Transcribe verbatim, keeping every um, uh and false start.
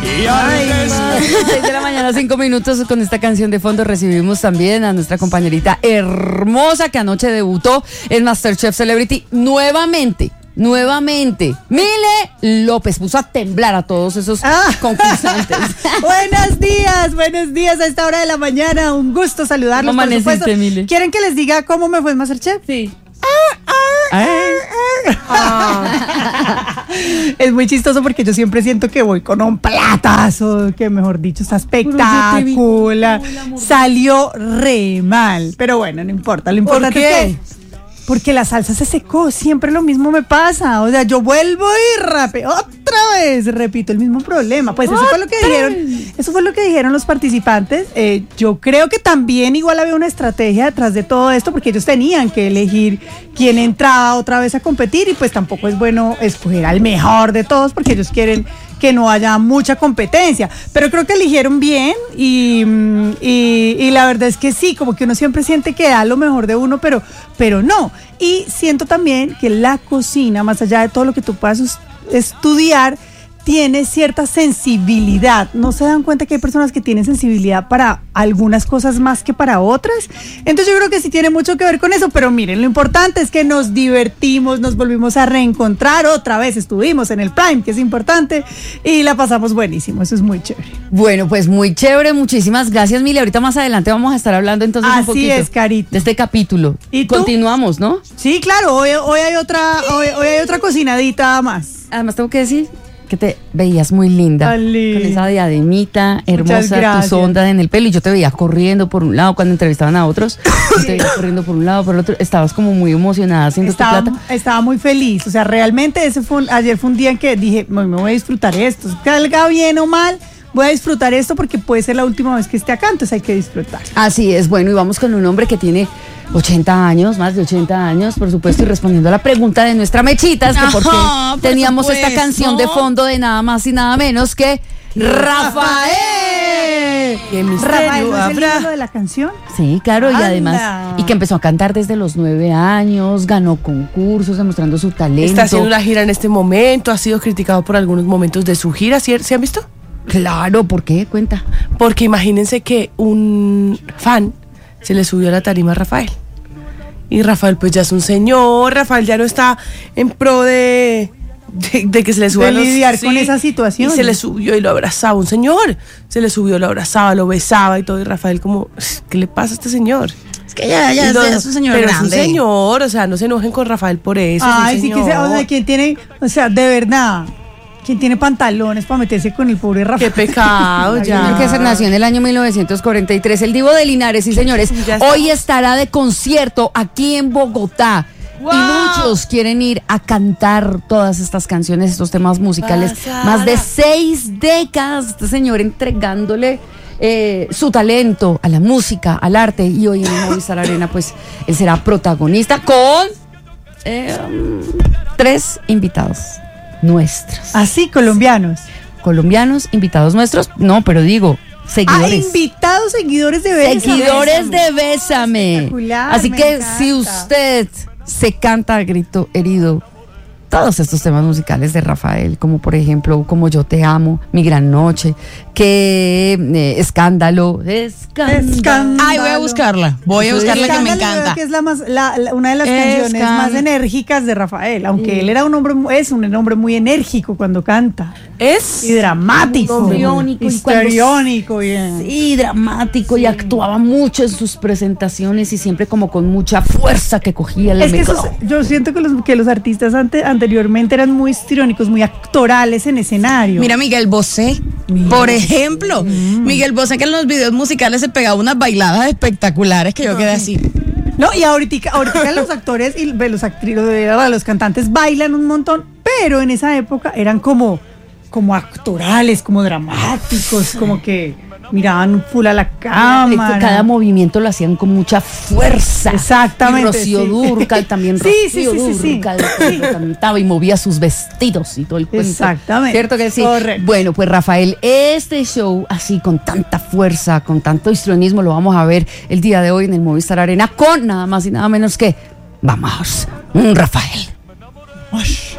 seis de la mañana, cinco minutos. Con esta canción de fondo recibimos también a nuestra compañerita hermosa que anoche debutó en MasterChef Celebrity nuevamente. Nuevamente, Mile López puso a temblar a todos esos ah. concursantes. Buenos días, buenos días a esta hora de la mañana. Un gusto saludarlos, por supuesto. Mile? ¿Quieren que les diga cómo me fue en MasterChef? Sí. Ah, ah, ah, ah. Es muy chistoso porque yo siempre siento que voy con un platazo, que mejor dicho está espectacular. Salió re mal, pero bueno, no importa. Lo importante ¿Por qué? es que porque la salsa se secó, siempre lo mismo me pasa. O sea, yo vuelvo y rape, otra vez, repito el mismo problema. Pues eso fue lo que dijeron, eso fue lo que dijeron los participantes. Eh, yo creo que también igual había una estrategia detrás de todo esto, porque ellos tenían que elegir quién entraba otra vez a competir, y pues tampoco es bueno escoger al mejor de todos, porque ellos quieren que no haya mucha competencia, pero creo que eligieron bien y, y, y la verdad es que sí, como que uno siempre siente que da lo mejor de uno, pero, pero no. Y siento también que la cocina, más allá de todo lo que tú puedas estudiar, tiene cierta sensibilidad. ¿No se dan cuenta que hay personas que tienen sensibilidad para algunas cosas más que para otras? Entonces yo creo que sí tiene mucho que ver con eso, pero miren, lo importante es que nos divertimos, nos volvimos a reencontrar, otra vez estuvimos en el Prime, que es importante, y la pasamos buenísimo, eso es muy chévere. Bueno, pues muy chévere, muchísimas gracias, Mili. Ahorita más adelante vamos a estar hablando entonces Así un poquito es, Carita, de este capítulo. ¿Y tú? Continuamos, ¿no? Sí, claro, hoy, hoy hay otra, hoy, hoy hay otra cocinadita más. Además tengo que decir que te veías muy linda, Ali. con esa diademita hermosa, tus ondas en el pelo, y yo te veía corriendo por un lado cuando entrevistaban a otros, yo te veía corriendo por un lado, por el otro, estabas como muy emocionada haciendo estaba, tu plata. Estaba muy feliz, o sea, realmente ese fue un, ayer fue un día en que dije, me voy a disfrutar esto, salga bien o mal, voy a disfrutar esto porque puede ser la última vez que esté acá, entonces hay que disfrutar. Así es, bueno, y vamos con un hombre que tiene ochenta años, más de ochenta años, por supuesto, y respondiendo a la pregunta de nuestra Mechitas, que por qué por teníamos supuesto. esta canción de fondo de nada más y nada menos que Rafael. ¿Qué misterio Rafael, ¿no es el ídolo de la canción? Sí, claro, Anda. y además, y que empezó a cantar desde los nueve años, ganó concursos, demostrando su talento. Está haciendo una gira en este momento, ha sido criticado por algunos momentos de su gira, ¿sí, ¿se han visto? Claro, ¿por qué? Cuenta. Porque imagínense que un fan se le subió a la tarima a Rafael. Y Rafael pues ya es un señor, Rafael ya no está en pro de, de, de que se le suba de los, lidiar sí, con esa situación. Y se le subió y lo abrazaba un señor. Se le subió, lo abrazaba, lo besaba y todo. Y Rafael como, ¿qué le pasa a este señor? Es que ya, ya, no, ya es un señor pero grande. es un señor, o sea, no se enojen con Rafael por eso. Ay, sí que se, o sea, quien tiene, o sea, de verdad, quien tiene pantalones para meterse con el pobre Rafael. Qué pecado, ya. Que se nació en el año mil novecientos cuarenta y tres, el divo de Linares, sí señores, está. Hoy estará de concierto aquí en Bogotá. Wow. Y muchos quieren ir a cantar todas estas canciones, estos temas musicales. Pasada. Más de seis décadas, este señor entregándole eh, su talento a la música, al arte. Y hoy en el Movistar Arena, pues, él será protagonista con eh, tres invitados nuestros. Así, colombianos. Colombianos, invitados nuestros, no, pero digo, seguidores. Ah, invitados, seguidores de Bésame. Seguidores de Bésame. Así que encanta. Si usted se canta a grito herido todos estos temas musicales de Rafael, como por ejemplo, como Yo Te Amo, Mi Gran Noche, que eh, Escándalo, Escándalo. Ay, voy a buscarla, voy a buscarla que me encanta. Que es la más, la, la, una de las Escándalo. canciones más enérgicas de Rafael, aunque sí. él era un hombre, es un hombre muy enérgico cuando canta. Es y dramático, histriónico, histriónico, yeah. sí, dramático, sí. Y actuaba mucho en sus presentaciones y siempre como con mucha fuerza que cogía el es micrófono. Que esos, yo siento que los, que los artistas ante, anteriormente eran muy histriónicos, muy actorales en escenario. Mira Miguel Bosé, Mira. por ejemplo, mm. Miguel Bosé, que en los videos musicales se pegaba unas bailadas espectaculares que yo no, quedé así. No, y ahorita, ahorita los actores y los actrices, los cantantes bailan un montón, pero en esa época eran como como actorales, como dramáticos, como que miraban full a la cámara. Cada movimiento lo hacían con mucha fuerza. Exactamente. Y Rocío sí. Dúrcal también. Sí, Rocío sí, sí, sí, Dúrcal sí. cantaba y movía sus vestidos y todo el cuento. Exactamente. ¿Cierto que sí? Correcto. Bueno, pues Rafael, este show así con tanta fuerza, con tanto histrionismo, lo vamos a ver el día de hoy en el Movistar Arena con nada más y nada menos que, vamos, un Rafael. Ush.